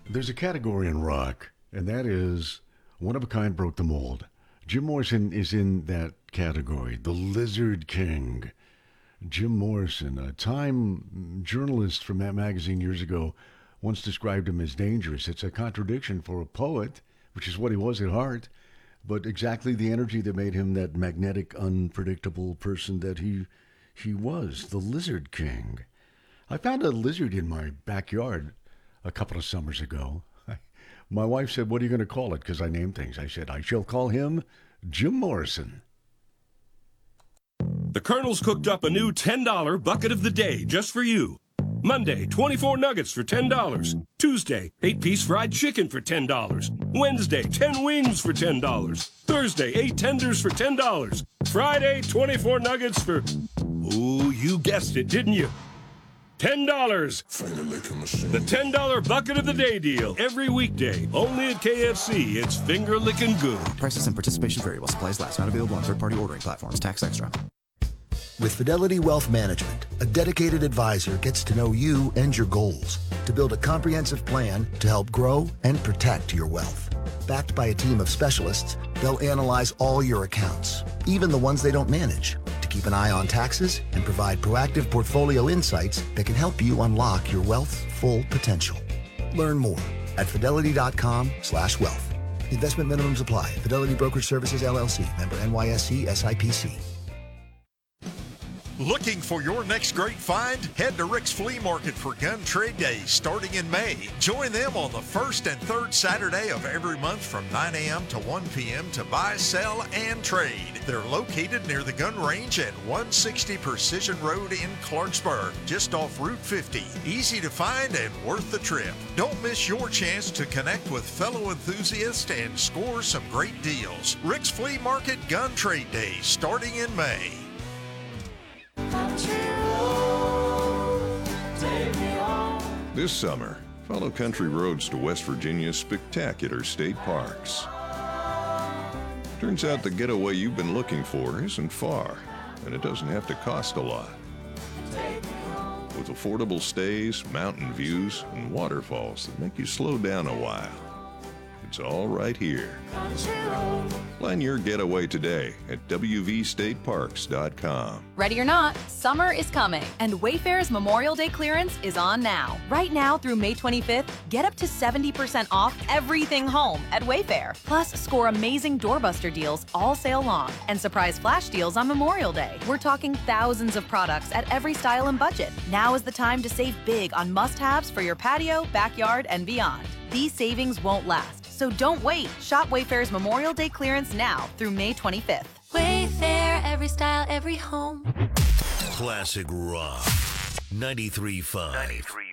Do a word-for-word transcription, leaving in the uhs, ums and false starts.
There's a category in rock, and that is one of a kind broke the mold. Jim Morrison is in that category, the Lizard King. Jim Morrison, a Time journalist from that magazine years ago, once described him as dangerous. It's a contradiction for a poet, which is what he was at heart, but exactly the energy that made him that magnetic, unpredictable person that he he was, the Lizard King. I found a lizard in my backyard a couple of summers ago. My wife said, "What are you going to call it?" Because I named things. I said, "I shall call him Jim Morrison." The Colonel's cooked up a new ten dollar bucket of the day just for you. Monday, twenty-four nuggets for ten dollars. Tuesday, eight-piece fried chicken for ten dollars. Wednesday, ten wings for ten dollars. Thursday, eight tenders for ten dollars. Friday, twenty-four nuggets for... Ooh, you guessed it, didn't you? ten dollars. The ten dollar bucket of the day deal. Every weekday. Only at K F C. It's finger-licking good. Prices and participation vary while supplies last. Not available on third-party ordering platforms. Tax extra. With Fidelity Wealth Management, a dedicated advisor gets to know you and your goals to build a comprehensive plan to help grow and protect your wealth. Backed by a team of specialists, they'll analyze all your accounts, even the ones they don't manage, to keep an eye on taxes and provide proactive portfolio insights that can help you unlock your wealth's full potential. Learn more at fidelity.com slash wealth. Investment minimums apply. Fidelity Brokerage Services, L L C. Member N Y S E S I P C. Looking for your next great find? Head to Rick's Flea Market for Gun Trade Days starting in May. Join them on the first and third Saturday of every month from nine a.m. to one p.m. to buy, sell, and trade. They're located near the gun range at one sixty Precision Road in Clarksburg, just off Route fifty. Easy to find and worth the trip. Don't miss your chance to connect with fellow enthusiasts and score some great deals. Rick's Flea Market Gun Trade Days starting in May. This summer, follow country roads to West Virginia's spectacular state parks. Turns out the getaway you've been looking for isn't far, and it doesn't have to cost a lot. With affordable stays, mountain views, and waterfalls that make you slow down a while. It's all right here. Plan your getaway today at w v state parks dot com. Ready or not, summer is coming, and Wayfair's Memorial Day clearance is on now. Right now through May twenty-fifth, get up to seventy percent off everything home at Wayfair. Plus, score amazing doorbuster deals all sale long and surprise flash deals on Memorial Day. We're talking thousands of products at every style and budget. Now is the time to save big on must-haves for your patio, backyard, and beyond. These savings won't last, so don't wait. Shop Wayfair's Memorial Day clearance now through May twenty-fifth. Wayfair, every style, every home. Classic Rock. ninety-three point five.